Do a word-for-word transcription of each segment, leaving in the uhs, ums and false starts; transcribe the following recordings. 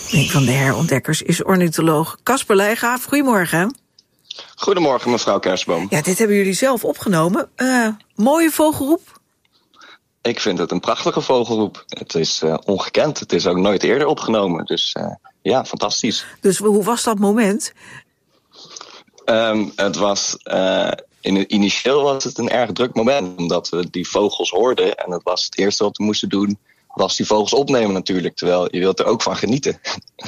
Een van de herontdekkers is ornitholoog Casper Leijgaaf. Goedemorgen. Goedemorgen, mevrouw Kersboom. Ja, dit hebben jullie zelf opgenomen. Uh, mooie vogelroep? Ik vind het een prachtige vogelroep. Het is uh, ongekend. Het is ook nooit eerder opgenomen. Dus uh, ja, fantastisch. Dus hoe was dat moment? Um, het was... Uh, in het, initieel was het een erg druk moment. Omdat we die vogels hoorden. En dat was het eerste wat we moesten doen. Was die vogels opnemen natuurlijk. Terwijl je wilt er ook van genieten.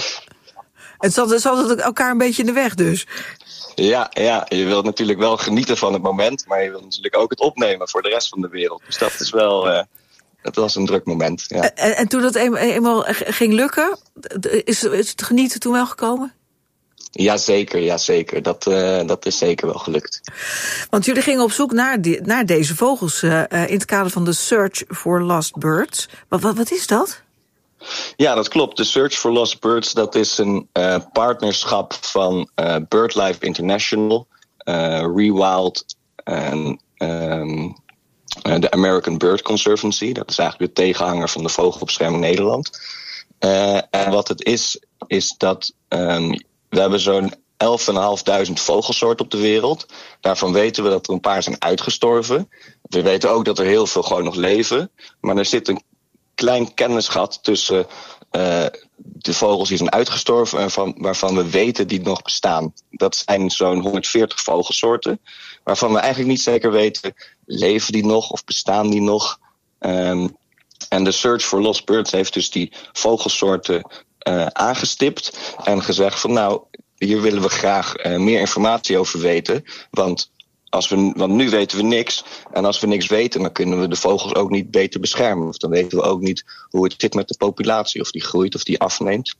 Het zat, zat het elkaar een beetje in de weg dus? Ja, ja, je wilt natuurlijk wel genieten van het moment. Maar je wilt natuurlijk ook het opnemen voor de rest van de wereld. Dus dat is wel... Uh, Het was een druk moment, ja. En, en toen dat eenmaal ging lukken, is, is het genieten toen wel gekomen? Jazeker, jazeker. Dat, uh, dat is zeker wel gelukt. Want jullie gingen op zoek naar, die, naar deze vogels uh, in het kader van de Search for Lost Birds. Wat, wat, wat is dat? Ja, dat klopt. De Search for Lost Birds, dat is een uh, partnerschap van uh, BirdLife International, uh, Rewild en... Um, de American Bird Conservancy. Dat is eigenlijk de tegenhanger van de Vogelbescherming Nederland. Uh, en wat het is, is dat um, we hebben zo'n elfduizend vijfhonderd vogelsoorten op de wereld. Daarvan weten we dat er een paar zijn uitgestorven. We weten ook dat er heel veel gewoon nog leven. Maar er zit een klein kennisgat tussen uh, de vogels die zijn uitgestorven en van, waarvan we weten die nog bestaan. Dat zijn zo'n honderdveertig vogelsoorten, waarvan we eigenlijk niet zeker weten, leven die nog of bestaan die nog? Um, en de Search for Lost Birds heeft dus die vogelsoorten uh, aangestipt en gezegd van nou, hier willen we graag uh, meer informatie over weten, want Als we, want nu weten we niks. En als we niks weten, dan kunnen we de vogels ook niet beter beschermen. Of dan weten we ook niet hoe het zit met de populatie. Of die groeit of die afneemt.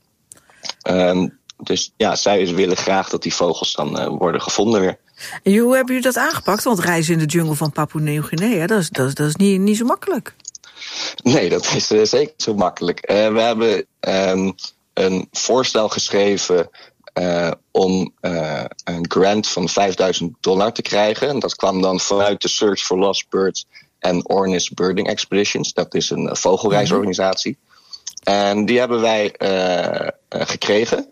Um, dus ja, zij willen graag dat die vogels dan uh, worden gevonden weer. En hoe hebben jullie dat aangepakt? Want reizen in de jungle van Papua-Nieuw-Guinea, dat is, dat is, dat is niet, niet zo makkelijk. Nee, dat is uh, zeker zo makkelijk. Uh, we hebben um, een voorstel geschreven... Uh, om uh, een grant van vijfduizend dollar te krijgen. En dat kwam dan vanuit de Search for Lost Birds en Ornis Birding Expeditions. Dat is een uh, vogelreisorganisatie. Mm-hmm. En die hebben wij uh, uh, gekregen.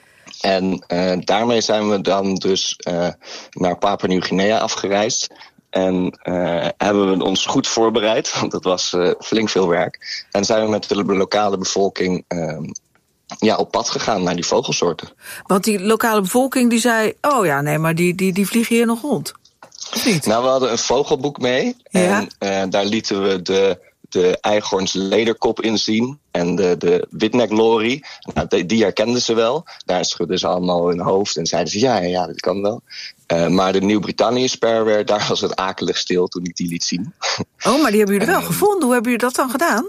En uh, daarmee zijn we dan dus uh, naar Papua-Nieuw-Guinea afgereisd. En uh, hebben we ons goed voorbereid, want dat was uh, flink veel werk. En zijn we met de lokale bevolking... Uh, Ja, op pad gegaan naar die vogelsoorten. Want die lokale bevolking die zei... oh ja, nee, maar die, die, die vliegen hier nog rond. Of niet? Nou, we hadden een vogelboek mee. Ja. En uh, daar lieten we de, de Eichhorns lederkop in zien. En de, de witneklorie. Nou, die, die herkenden ze wel. Daar schudden ze allemaal hun hoofd. En zeiden ze, ja, ja, ja dat kan wel. Uh, maar de Nieuw-Brittannië sparrow, daar was het akelig stil toen ik die liet zien. Oh, maar die hebben jullie wel um, gevonden. Hoe hebben jullie dat dan gedaan?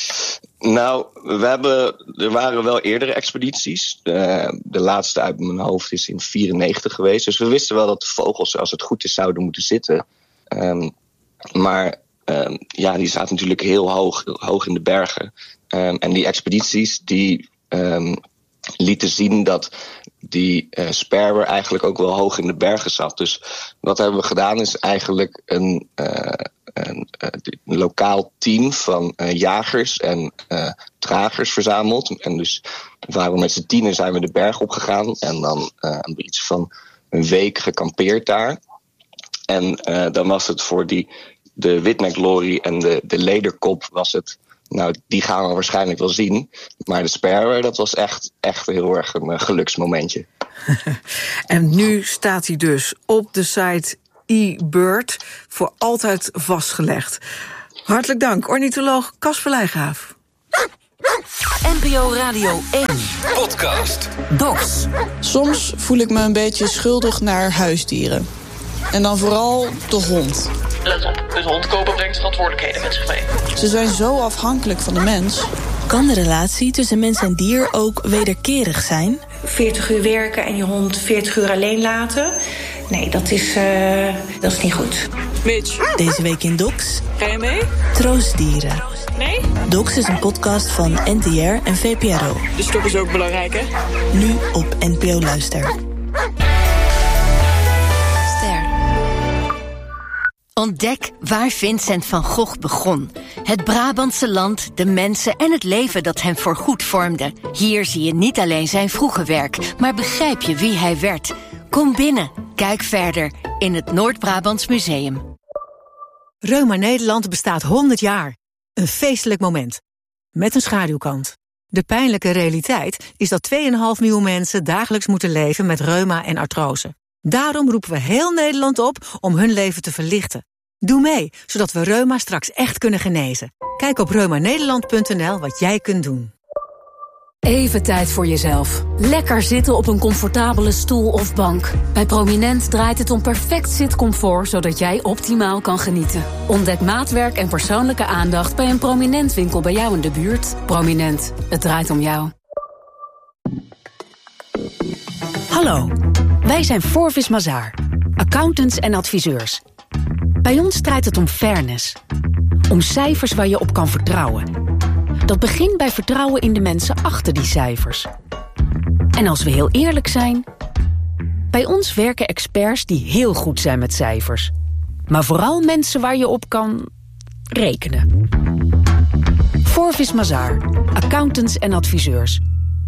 Nou, we hebben, er waren wel eerdere expedities. De, de laatste uit mijn hoofd is in vierennegentig geweest. Dus we wisten wel dat de vogels, als het goed is, zouden moeten zitten. Um, maar um, ja, die zaten natuurlijk heel hoog, heel hoog in de bergen. Um, en die expedities, die um, lieten zien dat die uh, sparrow eigenlijk ook wel hoog in de bergen zat. Dus wat hebben we gedaan is eigenlijk een... Uh, Een, een lokaal team van uh, jagers en uh, dragers verzameld. En dus waren we met z'n tienen zijn we de berg opgegaan. En dan uh, hebben we iets van een week gekampeerd daar. En uh, dan was het voor die, de witneklorie en de, de lederkop was het... Nou, die gaan we waarschijnlijk wel zien. Maar de sparrow, dat was echt, echt heel erg een uh, geluksmomentje. En nu staat hij dus op de site... eBird, voor altijd vastgelegd. Hartelijk dank, ornitholoog Casper Leijgaaf. N P O Radio één. Podcast. Docs. Soms voel ik me een beetje schuldig naar huisdieren. En dan vooral de hond. Let op, een hond kopen brengt verantwoordelijkheden met zich mee. Ze zijn zo afhankelijk van de mens. Kan de relatie tussen mens en dier ook wederkerig zijn? veertig uur werken en je hond veertig uur alleen laten... Nee, dat is, uh, dat is niet goed. Mitch. Deze week in Docs. Ga je mee? Troostdieren. Nee? Docs is een podcast van N T R en V P R O. Dus toch is ook belangrijk, hè? Nu op N P O Luister. Ster. Ontdek waar Vincent van Gogh begon. Het Brabantse land, de mensen en het leven dat hem voorgoed vormde. Hier zie je niet alleen zijn vroege werk, maar begrijp je wie hij werd. Kom binnen, kijk verder in het Noord-Brabants Museum. Reuma Nederland bestaat honderd jaar. Een feestelijk moment. Met een schaduwkant. De pijnlijke realiteit is dat twee komma vijf miljoen mensen dagelijks moeten leven met reuma en artrose. Daarom roepen we heel Nederland op om hun leven te verlichten. Doe mee, zodat we reuma straks echt kunnen genezen. Kijk op reuma nederland punt n l wat jij kunt doen. Even tijd voor jezelf. Lekker zitten op een comfortabele stoel of bank. Bij Prominent draait het om perfect zitcomfort, zodat jij optimaal kan genieten. Ontdek maatwerk en persoonlijke aandacht bij een Prominent winkel bij jou in de buurt. Prominent, het draait om jou. Hallo, wij zijn Forvis Mazars, accountants en adviseurs. Bij ons draait het om fairness. Om cijfers waar je op kan vertrouwen. Dat begint bij vertrouwen in de mensen achter die cijfers. En als we heel eerlijk zijn, bij ons werken experts die heel goed zijn met cijfers. Maar vooral mensen waar je op kan rekenen. Forvis Mazars, accountants en adviseurs.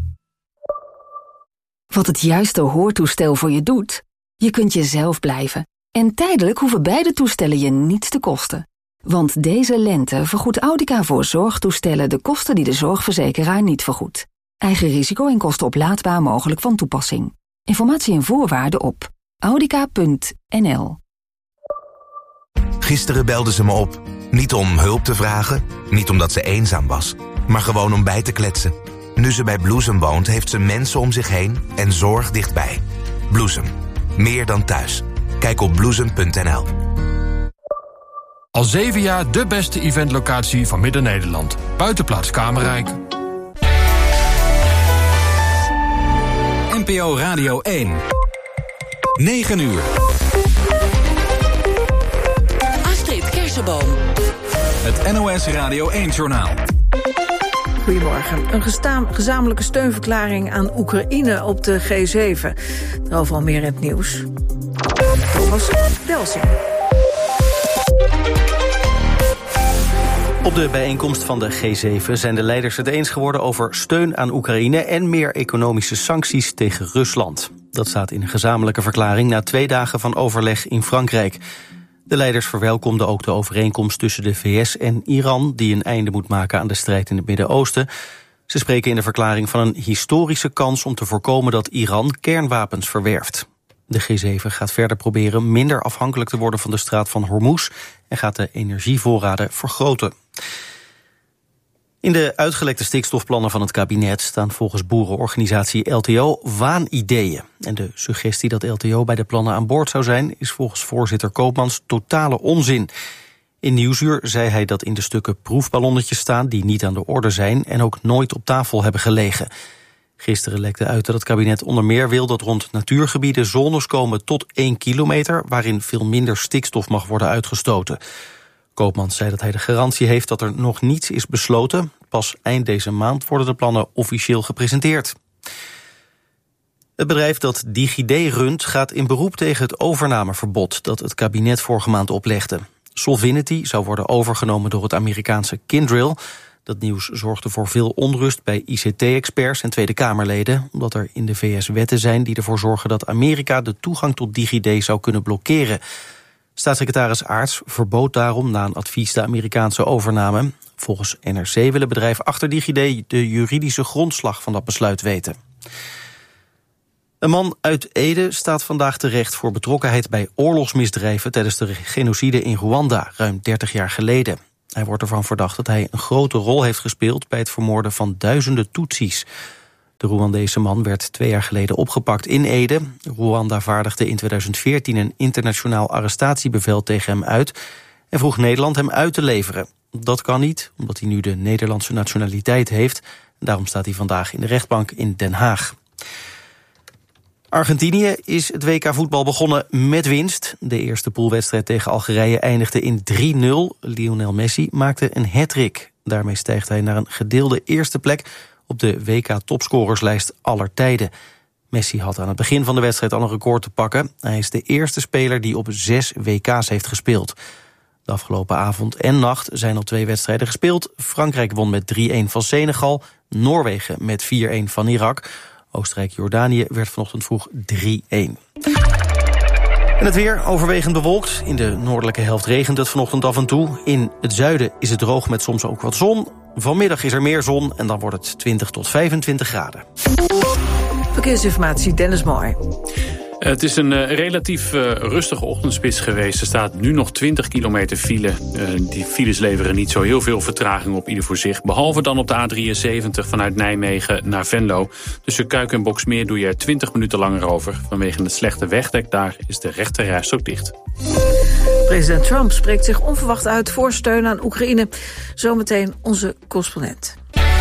Wat het juiste hoortoestel voor je doet? Je kunt jezelf blijven. En tijdelijk hoeven beide toestellen je niets te kosten. Want deze lente vergoedt Audica voor zorgtoestellen de kosten die de zorgverzekeraar niet vergoedt. Eigen risico en kosten oplaadbaar mogelijk van toepassing. Informatie en voorwaarden op audica punt n l. Gisteren belde ze me op. Niet om hulp te vragen, niet omdat ze eenzaam was, maar gewoon om bij te kletsen. Nu ze bij Bloesem woont, heeft ze mensen om zich heen en zorg dichtbij. Bloesem. Meer dan thuis. Kijk op bloesem punt n l. Al zeven jaar de beste eventlocatie van Midden-Nederland. Buitenplaats Kamerrijk. N P O Radio één. negen uur. Astrid Kersenboom. Het N O S Radio één-journaal. Goedemorgen. Een gesta- gezamenlijke steunverklaring aan Oekraïne op de G zeven. Daarover al meer in het nieuws. Thomas Delsing. Op de bijeenkomst van de G zeven zijn de leiders het eens geworden over steun aan Oekraïne en meer economische sancties tegen Rusland. Dat staat in een gezamenlijke verklaring na twee dagen van overleg in Frankrijk. De leiders verwelkomden ook de overeenkomst tussen de V S en Iran, die een einde moet maken aan de strijd in het Midden-Oosten. Ze spreken in de verklaring van een historische kans om te voorkomen dat Iran kernwapens verwerft. De G zeven gaat verder proberen minder afhankelijk te worden van de straat van Hormuz en gaat de energievoorraden vergroten. In de uitgelekte stikstofplannen van het kabinet staan volgens boerenorganisatie L T O waanideeën. En de suggestie dat L T O bij de plannen aan boord zou zijn is volgens voorzitter Koopmans totale onzin. In Nieuwsuur zei hij dat in de stukken proefballonnetjes staan die niet aan de orde zijn en ook nooit op tafel hebben gelegen. Gisteren lekte uit dat het kabinet onder meer wil dat rond natuurgebieden zones komen tot één kilometer, waarin veel minder stikstof mag worden uitgestoten. Koopmans zei dat hij de garantie heeft dat er nog niets is besloten. Pas eind deze maand worden de plannen officieel gepresenteerd. Het bedrijf dat DigiD runt gaat in beroep tegen het overnameverbod dat het kabinet vorige maand oplegde. Solvinity zou worden overgenomen door het Amerikaanse Kyndryl. Dat nieuws zorgde voor veel onrust bij I C T-experts en Tweede Kamerleden, omdat er in de V S wetten zijn die ervoor zorgen dat Amerika de toegang tot DigiD zou kunnen blokkeren. Staatssecretaris Aarts verbood daarom na een advies de Amerikaanse overname. Volgens N R C wil het bedrijf achter DigiD de juridische grondslag van dat besluit weten. Een man uit Ede staat vandaag terecht voor betrokkenheid bij oorlogsmisdrijven tijdens de genocide in Rwanda, ruim dertig jaar geleden. Hij wordt ervan verdacht dat hij een grote rol heeft gespeeld bij het vermoorden van duizenden Tutsis. De Rwandese man werd twee jaar geleden opgepakt in Ede. Rwanda vaardigde in tweeduizend veertien een internationaal arrestatiebevel tegen hem uit en vroeg Nederland hem uit te leveren. Dat kan niet, omdat hij nu de Nederlandse nationaliteit heeft. Daarom staat hij vandaag in de rechtbank in Den Haag. Argentinië is het W K voetbal begonnen met winst. De eerste poolwedstrijd tegen Algerije eindigde in drie nul. Lionel Messi maakte een hat-trick. Daarmee stijgt hij naar een gedeelde eerste plek op de W K-topscorerslijst aller tijden. Messi had aan het begin van de wedstrijd al een record te pakken. Hij is de eerste speler die op zes W K's heeft gespeeld. De afgelopen avond en nacht zijn al twee wedstrijden gespeeld. Frankrijk won met drie-een van Senegal. Noorwegen met vier-een van Irak. Oostenrijk-Jordanië werd vanochtend vroeg drie-een. En het weer overwegend bewolkt. In de noordelijke helft regent het vanochtend af en toe. In het zuiden is het droog met soms ook wat zon. Vanmiddag is er meer zon en dan wordt het twintig tot vijfentwintig graden. Verkeersinformatie, Dennis Mooi. Het is een uh, relatief uh, rustige ochtendspits geweest. Er staat nu nog twintig kilometer file. Uh, die files leveren niet zo heel veel vertraging op, ieder voor zich. Behalve dan op de A drieënzeventig vanuit Nijmegen naar Venlo. Tussen Kuik en Boksmeer doe je er twintig minuten langer over. Vanwege het slechte wegdek daar is de rechterrijstrook dicht. President Trump spreekt zich onverwacht uit voor steun aan Oekraïne. Zometeen onze correspondent.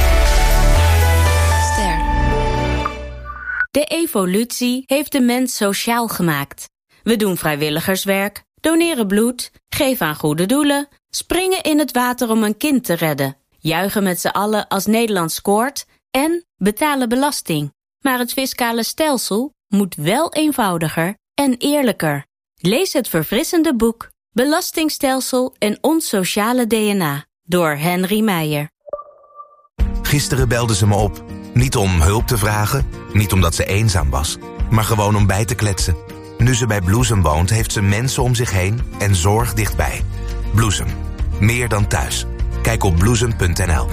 De evolutie heeft de mens sociaal gemaakt. We doen vrijwilligerswerk, doneren bloed, geven aan goede doelen, springen in het water om een kind te redden, juichen met z'n allen als Nederland scoort en betalen belasting. Maar het fiscale stelsel moet wel eenvoudiger en eerlijker. Lees het verfrissende boek Belastingstelsel en ons sociale D N A door Henry Meijer. Gisteren belde ze me op. Niet om hulp te vragen, niet omdat ze eenzaam was, maar gewoon om bij te kletsen. Nu ze bij Bloesem woont, heeft ze mensen om zich heen en zorg dichtbij. Bloesem. Meer dan thuis. Kijk op bloesem punt n l.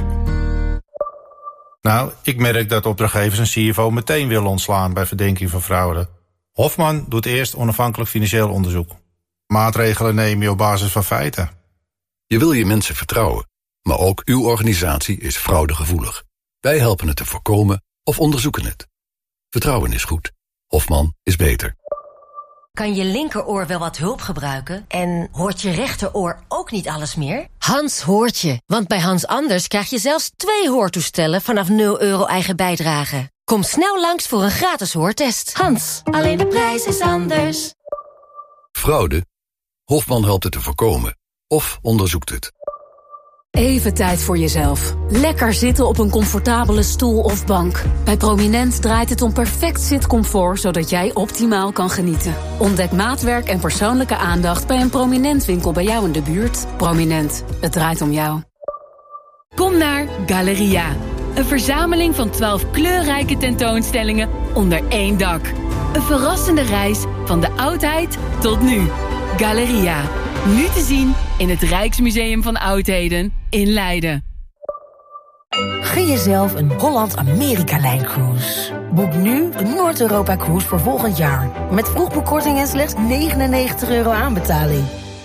Nou, ik merk dat opdrachtgevers een C F O meteen willen ontslaan bij verdenking van fraude. Hofman doet eerst onafhankelijk financieel onderzoek. Maatregelen neem je op basis van feiten. Je wil je mensen vertrouwen, maar ook uw organisatie is fraudegevoelig. Wij helpen het te voorkomen of onderzoeken het. Vertrouwen is goed. Hofman is beter. Kan je linkeroor wel wat hulp gebruiken? En hoort je rechteroor ook niet alles meer? Hans hoort je, want bij Hans Anders krijg je zelfs twee hoortoestellen vanaf nul euro eigen bijdrage. Kom snel langs voor een gratis hoortest. Hans, alleen de prijs is anders. Fraude? Hofman helpt het te voorkomen of onderzoekt het. Even tijd voor jezelf. Lekker zitten op een comfortabele stoel of bank. Bij Prominent draait het om perfect zitcomfort, zodat jij optimaal kan genieten. Ontdek maatwerk en persoonlijke aandacht bij een Prominent winkel bij jou in de buurt. Prominent, het draait om jou. Kom naar Galeria. Een verzameling van twaalf kleurrijke tentoonstellingen onder één dak. Een verrassende reis van de oudheid tot nu. Galeria. Nu te zien in het Rijksmuseum van Oudheden in Leiden. Gun jezelf een Holland-Amerika-lijncruise. Boek nu een Noord-Europa-cruise voor volgend jaar. Met vroegboekkorting en slechts negenennegentig euro aanbetaling.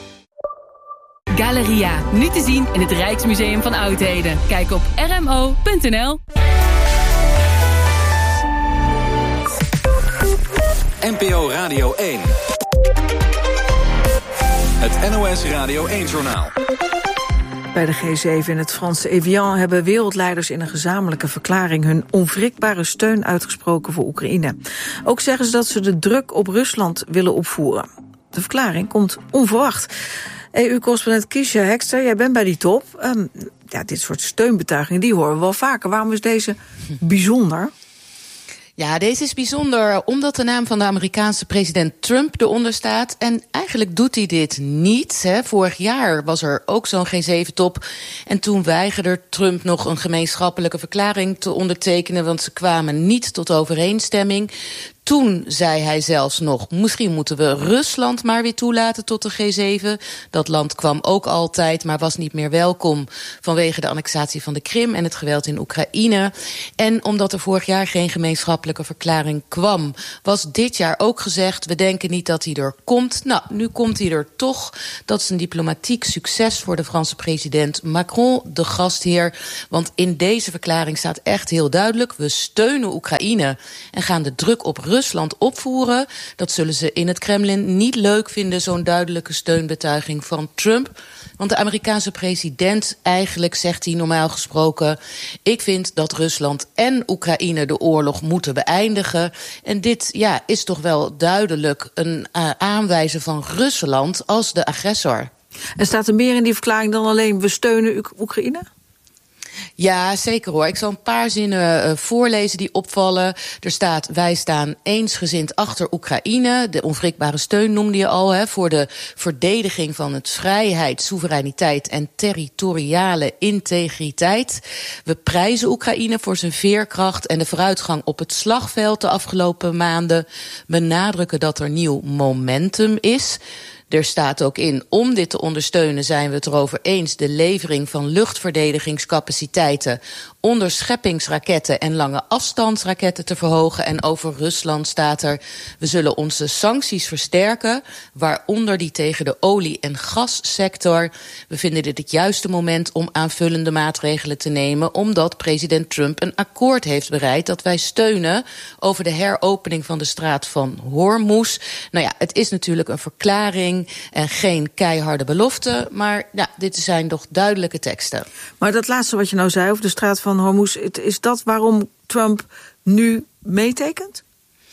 Galeria. Nu te zien in het Rijksmuseum van Oudheden. Kijk op r m o punt n l. N P O Radio één. Het N O S Radio één-journaal. Bij de G zeven in het Franse Evian hebben wereldleiders in een gezamenlijke verklaring hun onwrikbare steun uitgesproken voor Oekraïne. Ook zeggen ze dat ze de druk op Rusland willen opvoeren. De verklaring komt onverwacht. E U-correspondent Kiesja Hekster, jij bent bij die top. Um, ja, dit soort steunbetuigingen, die horen we wel vaker. Waarom is deze bijzonder? Ja, deze is bijzonder omdat de naam van de Amerikaanse president Trump eronder staat. En eigenlijk doet hij dit niet. Hè. Vorig jaar was er ook zo'n G zeven top. En toen weigerde Trump nog een gemeenschappelijke verklaring te ondertekenen, want ze kwamen niet tot overeenstemming. Toen zei hij zelfs nog, misschien moeten we Rusland maar weer toelaten tot de G zeven. Dat land kwam ook altijd, maar was niet meer welkom vanwege de annexatie van de Krim en het geweld in Oekraïne. En omdat er vorig jaar geen gemeenschappelijke verklaring kwam, was dit jaar ook gezegd, we denken niet dat hij er komt. Nou, nu komt hij er toch. Dat is een diplomatiek succes voor de Franse president Macron, de gastheer. Want in deze verklaring staat echt heel duidelijk, we steunen Oekraïne en gaan de druk op Rusland opvoeren. Dat zullen ze in het Kremlin niet leuk vinden, zo'n duidelijke steunbetuiging van Trump. Want de Amerikaanse president, eigenlijk zegt hij normaal gesproken, ik vind dat Rusland en Oekraïne de oorlog moeten beëindigen. En dit ja, is toch wel duidelijk een uh, aanwijzen van Rusland als de agressor. En staat er meer in die verklaring dan alleen we steunen Oek- Oekraïne? Ja, zeker hoor. Ik zal een paar zinnen uh, voorlezen die opvallen. Er staat, wij staan eensgezind achter Oekraïne. De onwrikbare steun noemde je al, hè, voor de verdediging van het vrijheid, soevereiniteit en territoriale integriteit. We prijzen Oekraïne voor zijn veerkracht en de vooruitgang op het slagveld de afgelopen maanden. Benadrukken dat er nieuw momentum is. Er staat ook in, om dit te ondersteunen zijn we het erover eens de levering van luchtverdedigingscapaciteiten, onderscheppingsraketten en lange afstandsraketten te verhogen. En over Rusland staat er, we zullen onze sancties versterken, waaronder die tegen de olie- en gassector. We vinden dit het juiste moment om aanvullende maatregelen te nemen, omdat president Trump een akkoord heeft bereikt dat wij steunen over de heropening van de straat van Hormuz. Nou ja, het is natuurlijk een verklaring en geen keiharde belofte, maar ja, dit zijn toch duidelijke teksten. Maar dat laatste wat je nou zei over de straat van Hormuz, is dat waarom Trump nu meetekent?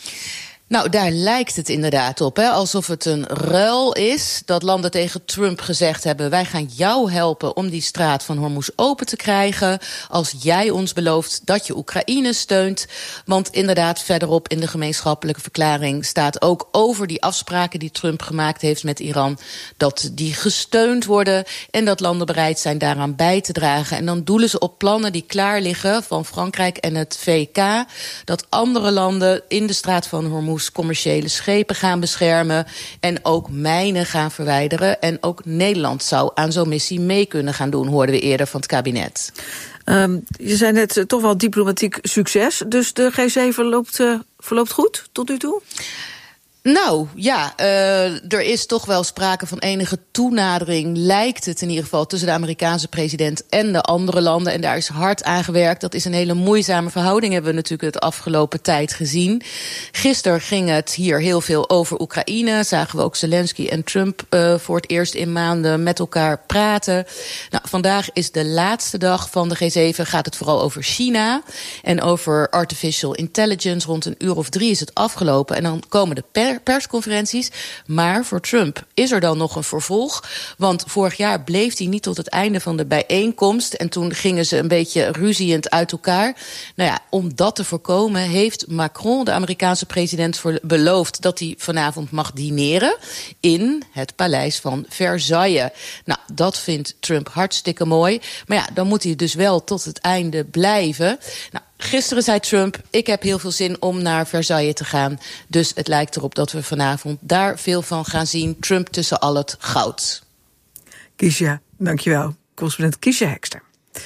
Nou, daar lijkt het inderdaad op, hè? Alsof het een ruil is dat landen tegen Trump gezegd hebben, wij gaan jou helpen om die straat van Hormuz open te krijgen als jij ons belooft dat je Oekraïne steunt. Want inderdaad, verderop in de gemeenschappelijke verklaring staat ook over die afspraken die Trump gemaakt heeft met Iran, dat die gesteund worden en dat landen bereid zijn daaraan bij te dragen. En dan doelen ze op plannen die klaar liggen van Frankrijk en het V K, dat andere landen in de straat van Hormuz commerciële schepen gaan beschermen en ook mijnen gaan verwijderen. En ook Nederland zou aan zo'n missie mee kunnen gaan doen, hoorden we eerder van het kabinet. Um, je zei net uh, toch wel diplomatiek succes, dus de G zeven loopt, uh, verloopt goed tot nu toe? Nou, ja, uh, er is toch wel sprake van enige toenadering, lijkt het in ieder geval, tussen de Amerikaanse president en de andere landen. En daar is hard aan gewerkt. Dat is een hele moeizame verhouding, hebben we natuurlijk het afgelopen tijd gezien. Gisteren ging het hier heel veel over Oekraïne. Zagen we ook Zelensky en Trump uh, voor het eerst in maanden met elkaar praten. Nou, vandaag is de laatste dag van de G zeven. Gaat het vooral over China en over artificial intelligence. Rond een uur of drie is het afgelopen. En dan komen de per persconferenties. Maar voor Trump is er dan nog een vervolg. Want vorig jaar bleef hij niet tot het einde van de bijeenkomst. En toen gingen ze een beetje ruziend uit elkaar. Nou ja, om dat te voorkomen heeft Macron, de Amerikaanse president, beloofd dat hij vanavond mag dineren in het paleis van Versailles. Nou, dat vindt Trump hartstikke mooi. Maar ja, dan moet hij dus wel tot het einde blijven. Nou, gisteren zei Trump, ik heb heel veel zin om naar Versailles te gaan. Dus het lijkt erop dat we vanavond daar veel van gaan zien. Trump tussen al het goud. Kiesja, dankjewel. Correspondent Kiesja Hekster.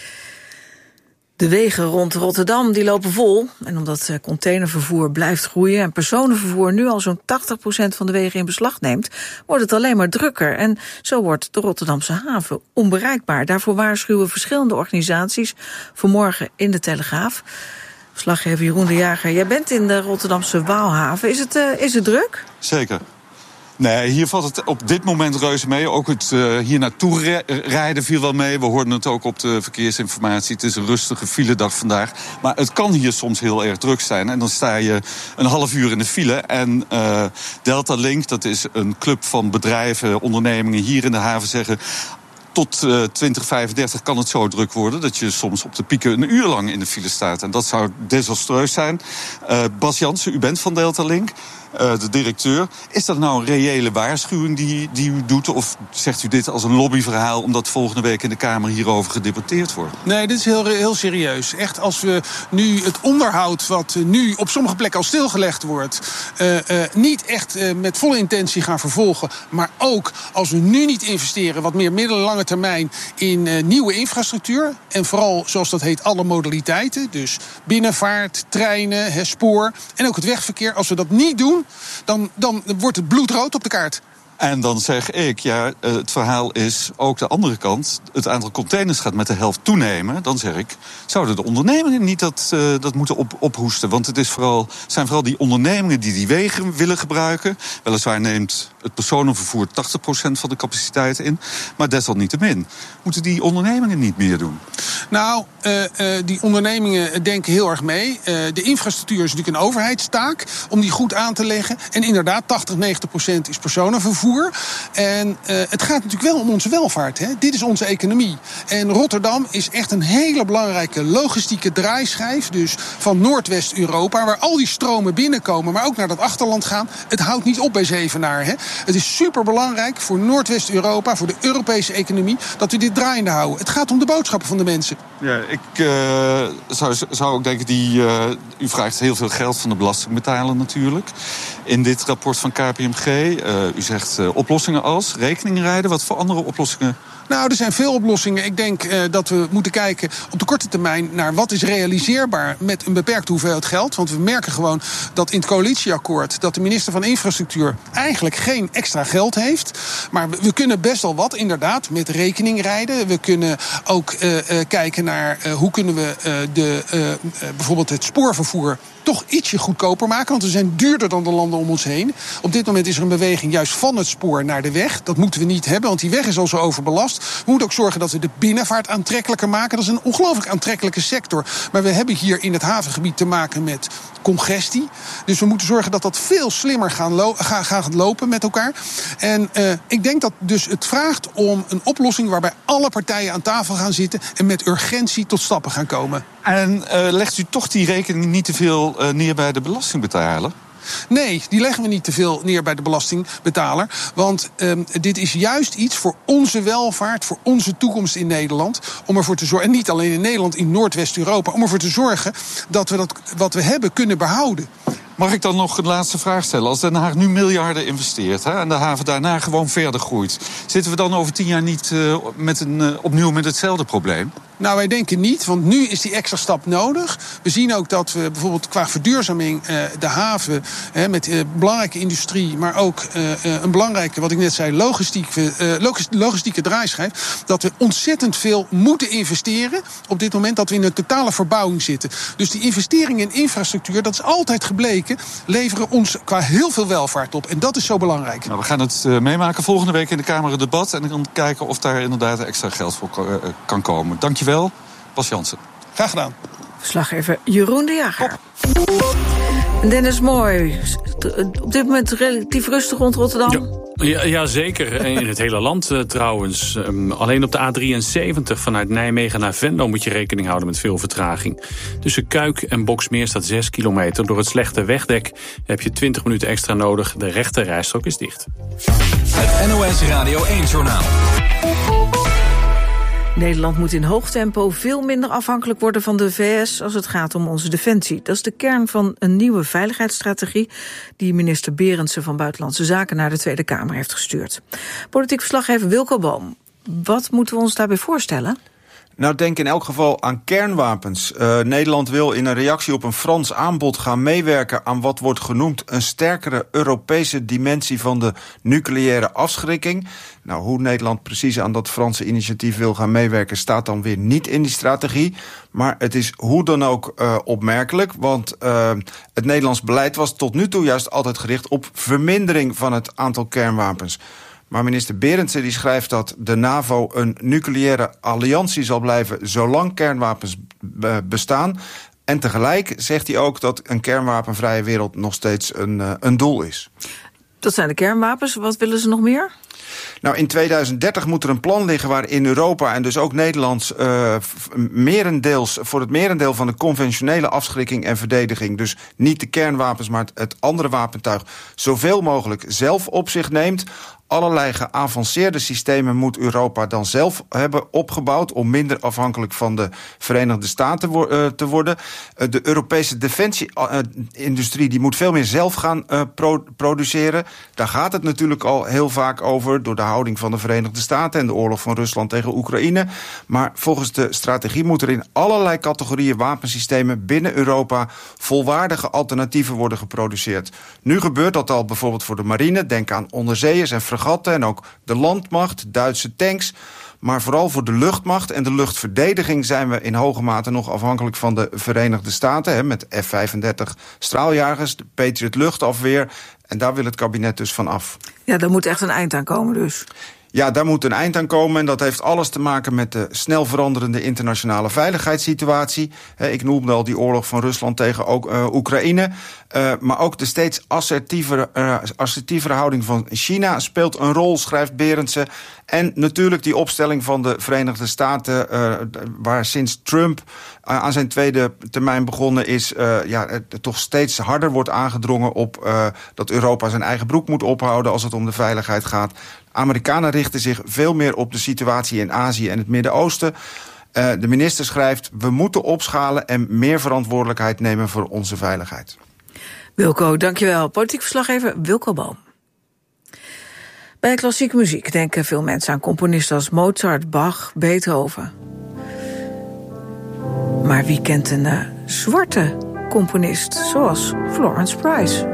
De wegen rond Rotterdam die lopen vol. En omdat containervervoer blijft groeien en personenvervoer nu al zo'n tachtig procent van de wegen in beslag neemt, wordt het alleen maar drukker. En zo wordt de Rotterdamse haven onbereikbaar. Daarvoor waarschuwen verschillende organisaties vanmorgen in de Telegraaf. Verslaggever Jeroen de Jager, jij bent in de Rotterdamse Waalhaven. Is het, uh, is het druk? Zeker. Nee, hier valt het op dit moment reuze mee. Ook het uh, hier naartoe re- rijden viel wel mee. We hoorden het ook op de verkeersinformatie. Het is een rustige filedag vandaag. Maar het kan hier soms heel erg druk zijn. En dan sta je een half uur in de file. En uh, Delta Link, dat is een club van bedrijven, ondernemingen hier in de haven, zeggen, tot uh, twintig vijfendertig kan het zo druk worden dat je soms op de pieken een uur lang in de file staat. En dat zou desastreus zijn. Uh, Bas Jansen, u bent van Delta Link, uh, de directeur. Is dat nou een reële waarschuwing die, die u doet? Of zegt u dit als een lobbyverhaal omdat volgende week in de Kamer hierover gedebatteerd wordt? Nee, dit is heel, heel serieus. Echt, als we nu het onderhoud wat nu op sommige plekken al stilgelegd wordt, uh, uh, niet echt uh, met volle intentie gaan vervolgen, maar ook als we nu niet investeren wat meer middellange termijn in uh, nieuwe infrastructuur. En vooral, zoals dat heet, alle modaliteiten. Dus binnenvaart, treinen, he, spoor en ook het wegverkeer. Als we dat niet doen, dan, dan wordt het bloedrood op de kaart. En dan zeg ik, ja, het verhaal is ook de andere kant. Het aantal containers gaat met de helft toenemen. Dan zeg ik, zouden de ondernemingen niet dat, uh, dat moeten op, ophoesten? Want het is vooral, zijn vooral die ondernemingen die die wegen willen gebruiken. Weliswaar neemt het personenvervoer tachtig procent van de capaciteit in. Maar desalniettemin moeten die ondernemingen niet meer doen. Nou, uh, uh, die ondernemingen denken heel erg mee. Uh, de infrastructuur is natuurlijk een overheidstaak om die goed aan te leggen. En inderdaad, tachtig, negentig procent is personenvervoer. En uh, het gaat natuurlijk wel om onze welvaart. Hè? Dit is onze economie. En Rotterdam is echt een hele belangrijke logistieke draaischijf. Dus van Noordwest-Europa, waar al die stromen binnenkomen, maar ook naar dat achterland gaan. Het houdt niet op bij Zevenaar. Hè? Het is superbelangrijk voor Noordwest-Europa, voor de Europese economie, dat we dit draaiende houden. Het gaat om de boodschappen van de mensen. Ja, ik uh, zou, zou ook denken, die, uh, u vraagt heel veel geld van de belastingbetaler natuurlijk. In dit rapport van K P M G, uh, u zegt uh, oplossingen als rekeningrijden. Wat voor andere oplossingen? Nou, er zijn veel oplossingen. Ik denk uh, dat we moeten kijken op de korte termijn naar wat is realiseerbaar met een beperkte hoeveelheid geld. Want we merken gewoon dat in het coalitieakkoord dat de minister van Infrastructuur eigenlijk geen extra geld heeft. Maar we, we kunnen best wel wat, inderdaad, met rekeningrijden. We kunnen ook uh, uh, kijken naar uh, hoe kunnen we uh, de, uh, uh, bijvoorbeeld het spoorvervoer toch ietsje goedkoper maken, want we zijn duurder dan de landen om ons heen. Op dit moment is er een beweging juist van het spoor naar de weg. Dat moeten we niet hebben, want die weg is al zo overbelast. We moeten ook zorgen dat we de binnenvaart aantrekkelijker maken. Dat is een ongelooflijk aantrekkelijke sector. Maar we hebben hier in het havengebied te maken met congestie. Dus we moeten zorgen dat dat veel slimmer gaan lo- ga- gaat lopen met elkaar. En uh, ik denk dat dus het vraagt om een oplossing waarbij alle partijen aan tafel gaan zitten en met urgentie tot stappen gaan komen. En uh, legt u toch die rekening niet te veel uh, neer bij de belastingbetaler? Nee, die leggen we niet te veel neer bij de belastingbetaler. Want um, dit is juist iets voor onze welvaart, voor onze toekomst in Nederland. Om ervoor te zorgen, en niet alleen in Nederland, in Noordwest-Europa, om ervoor te zorgen dat we dat wat we hebben kunnen behouden. Mag ik dan nog een laatste vraag stellen? Als Den Haag nu miljarden investeert, hè, en de haven daarna gewoon verder groeit, zitten we dan over tien jaar niet uh, met een, uh, opnieuw met hetzelfde probleem? Nou, wij denken niet, want nu is die extra stap nodig. We zien ook dat we bijvoorbeeld qua verduurzaming uh, de haven uh, met uh, belangrijke industrie, maar ook uh, uh, een belangrijke, wat ik net zei, logistieke, uh, logistieke draaischijf, dat we ontzettend veel moeten investeren op dit moment, dat we in een totale verbouwing zitten. Dus die investeringen in infrastructuur, dat is altijd gebleken, leveren ons qua heel veel welvaart op. En dat is zo belangrijk. Nou, we gaan het uh, meemaken volgende week in de Kamer een debat en dan kijken of daar inderdaad extra geld voor uh, kan komen. Dankjewel. Bas Jansen. Graag gedaan. Verslaggever Jeroen de Jager. Dennis Mooi, op dit moment relatief rustig rond Rotterdam. Ja, ja, ja zeker. In het hele land uh, trouwens. Um, alleen op de A drieënzeventig vanuit Nijmegen naar Venlo moet je rekening houden met veel vertraging. Tussen Kuik en Boksmeer staat zes kilometer. Door het slechte wegdek heb je twintig minuten extra nodig. De rechte rijstrook is dicht. Het N O S Radio één-journaal. Nederland moet in hoog tempo veel minder afhankelijk worden van de V S als het gaat om onze defensie. Dat is de kern van een nieuwe veiligheidsstrategie die minister Berendsen van Buitenlandse Zaken naar de Tweede Kamer heeft gestuurd. Politiek verslaggever Wilco Boom, wat moeten we ons daarbij voorstellen? Nou, denk in elk geval aan kernwapens. Uh, Nederland wil in een reactie op een Frans aanbod gaan meewerken aan wat wordt genoemd een sterkere Europese dimensie van de nucleaire afschrikking. Nou, hoe Nederland precies aan dat Franse initiatief wil gaan meewerken staat dan weer niet in die strategie. Maar het is hoe dan ook uh, opmerkelijk, want uh, het Nederlands beleid was tot nu toe juist altijd gericht op vermindering van het aantal kernwapens. Maar minister Berendsen die schrijft dat de NAVO een nucleaire alliantie zal blijven zolang kernwapens bestaan. En tegelijk zegt hij ook dat een kernwapenvrije wereld nog steeds een, uh, een doel is. Dat zijn de kernwapens. Wat willen ze nog meer? Nou, in tweeduizend dertig moet er een plan liggen waarin Europa en dus ook Nederland uh, merendeels, voor het merendeel van de conventionele afschrikking en verdediging, dus niet de kernwapens, maar het andere wapentuig, zoveel mogelijk zelf op zich neemt. Allerlei geavanceerde systemen moet Europa dan zelf hebben opgebouwd om minder afhankelijk van de Verenigde Staten wo- uh, te worden. Uh, de Europese defensieindustrie die moet veel meer zelf gaan uh, pro- produceren. Daar gaat het natuurlijk al heel vaak over door de houding van de Verenigde Staten en de oorlog van Rusland tegen Oekraïne. Maar volgens de strategie moet er in allerlei categorieën wapensystemen binnen Europa volwaardige alternatieven worden geproduceerd. Nu gebeurt dat al bijvoorbeeld voor de marine. Denk aan onderzeeërs en fregatten en ook de landmacht, Duitse tanks. Maar vooral voor de luchtmacht en de luchtverdediging zijn we in hoge mate nog afhankelijk van de Verenigde Staten. Hè, met F vijfendertig straaljagers, de Patriot luchtafweer. En daar wil het kabinet dus van af. Ja, daar moet echt een eind aan komen dus. Ja, daar moet een eind aan komen en dat heeft alles te maken met de snel veranderende internationale veiligheidssituatie. Ik noemde al die oorlog van Rusland tegen ook, uh, Oekraïne. Uh, maar ook de steeds assertievere, uh, assertievere houding van China speelt een rol, schrijft Berendsen. En natuurlijk die opstelling van de Verenigde Staten, uh, waar sinds Trump uh, aan zijn tweede termijn begonnen is, uh, ja, het toch steeds harder wordt aangedrongen op uh, dat Europa zijn eigen broek moet ophouden als het om de veiligheid gaat. Amerikanen richten zich veel meer op de situatie in Azië en het Midden-Oosten. Uh, de minister schrijft, we moeten opschalen en meer verantwoordelijkheid nemen voor onze veiligheid. Wilco, dankjewel. Politiek verslaggever Wilco Boom. Bij klassieke muziek denken veel mensen aan componisten als Mozart, Bach, Beethoven. Maar wie kent een uh, zwarte componist zoals Florence Price?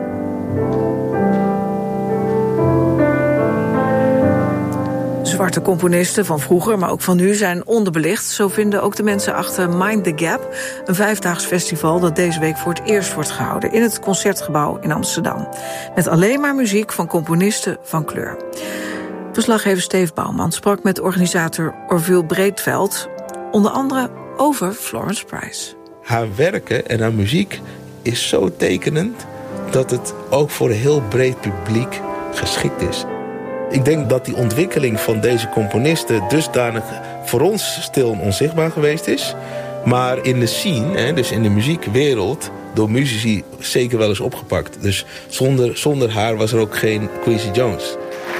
Zwarte componisten van vroeger, maar ook van nu, zijn onderbelicht. Zo vinden ook de mensen achter Mind the Gap, een vijfdaags festival dat deze week voor het eerst wordt gehouden in het Concertgebouw in Amsterdam. Met alleen maar muziek van componisten van kleur. Verslaggever Steve Bouwman sprak met organisator Orville Breedveld, onder andere over Florence Price. Haar werken en haar muziek is zo tekenend dat het ook voor een heel breed publiek geschikt is. Ik denk dat die ontwikkeling van deze componisten dusdanig voor ons stil en onzichtbaar geweest is. Maar in de scene, dus in de muziekwereld, door muzici zeker wel eens opgepakt. Dus zonder, zonder haar was er ook geen Quincy Jones.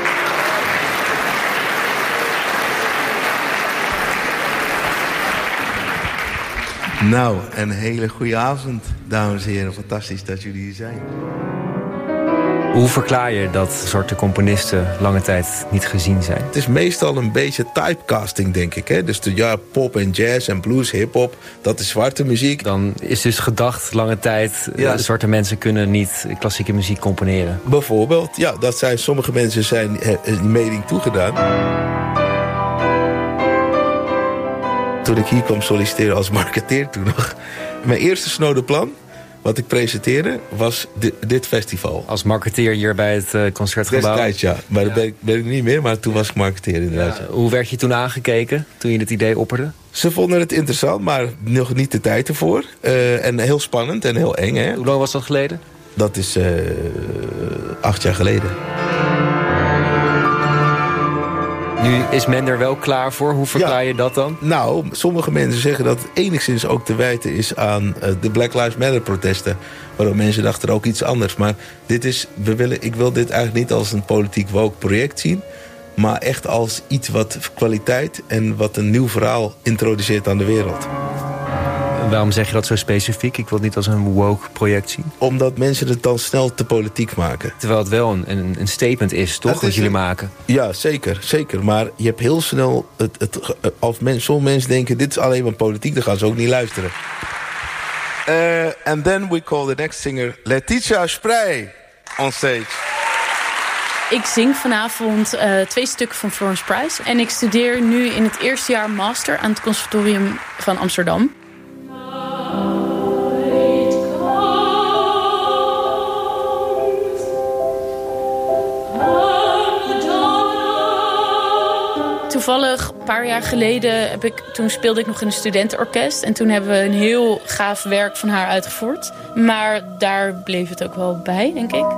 Nou, een hele goede avond, dames en heren. Fantastisch dat jullie hier zijn. Hoe verklaar je dat zwarte componisten lange tijd niet gezien zijn? Het is meestal een beetje typecasting, denk ik. Hè? Dus de, ja, pop en jazz en blues, hiphop, dat is zwarte muziek. Dan is dus gedacht lange tijd, ja. uh, zwarte mensen kunnen niet klassieke muziek componeren. Bijvoorbeeld, ja, dat zijn sommige mensen zijn die mening toegedaan. Toen ik hier kwam solliciteren als marketeer toen nog, mijn eerste snode plan wat ik presenteerde, was di- dit festival. Als marketeer hier bij het uh, Concertgebouw? Destijds, ja. Maar dat ben ik, ben ik niet meer, maar toen was ik marketeer inderdaad. Ja. Hoe werd je toen aangekeken, toen je het idee opperde? Ze vonden het interessant, maar nog niet de tijd ervoor. Uh, en heel spannend en heel eng. Hè? Hoe lang was dat geleden? Dat is uh, acht jaar geleden. Nu is men er wel klaar voor. Hoe verklaar ja. je dat dan? Nou, sommige mensen zeggen dat het enigszins ook te wijten is aan uh, de Black Lives Matter protesten. Waardoor mensen dachten ook iets anders. Maar dit is, we willen, ik wil dit eigenlijk niet als een politiek woke project zien. Maar echt als iets wat kwaliteit en wat een nieuw verhaal introduceert aan de wereld. Waarom zeg je dat zo specifiek? Ik wil het niet als een woke project zien. Omdat mensen het dan snel te politiek maken. Terwijl het wel een, een, een statement is, toch, wat jullie een... maken? Ja, zeker, zeker. Maar je hebt heel snel... Het, het, als men, sommige mensen denken, dit is alleen maar politiek, dan gaan ze ook niet luisteren. Uh, and then we call the next singer Letitia Sprey on stage. Ik zing vanavond uh, twee stukken van Florence Price. En ik studeer nu in het eerste jaar master aan het Conservatorium van Amsterdam. Toevallig, een paar jaar geleden, heb ik, toen speelde ik nog in een studentenorkest. En toen hebben we een heel gaaf werk van haar uitgevoerd. Maar daar bleef het ook wel bij, denk ik.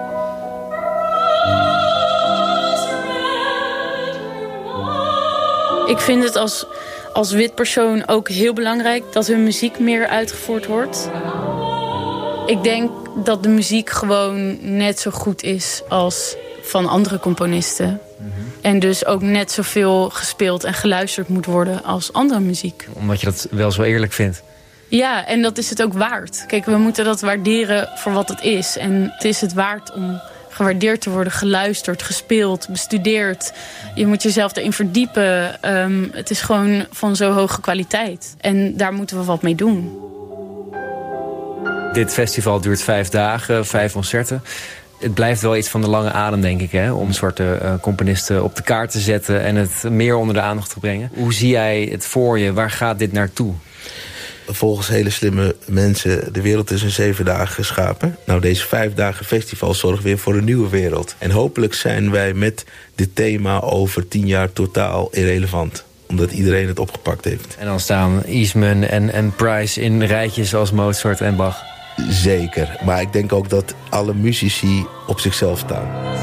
Ik vind het als, als wit persoon ook heel belangrijk dat hun muziek meer uitgevoerd wordt. Ik denk dat de muziek gewoon net zo goed is als van andere componisten. En dus ook net zoveel gespeeld en geluisterd moet worden als andere muziek. Omdat je dat wel zo eerlijk vindt? Ja, en dat is het ook waard. Kijk, we moeten dat waarderen voor wat het is. En het is het waard om gewaardeerd te worden, geluisterd, gespeeld, bestudeerd. Je moet jezelf erin verdiepen. Um, het is gewoon van zo hoge kwaliteit. En daar moeten we wat mee doen. Dit festival duurt vijf dagen, vijf concerten. Het blijft wel iets van de lange adem, denk ik, hè? Om zwarte uh, componisten op de kaart te zetten en het meer onder de aandacht te brengen. Hoe zie jij het voor je? Waar gaat dit naartoe? Volgens hele slimme mensen, de wereld is in zeven dagen geschapen. Nou, deze vijf dagen festival zorgt weer voor een nieuwe wereld. En hopelijk zijn wij met dit thema over tien jaar totaal irrelevant. Omdat iedereen het opgepakt heeft. En dan staan Eastman en, en Price in rijtjes als Mozart en Bach. Zeker, maar ik denk ook dat alle muzici op zichzelf staan.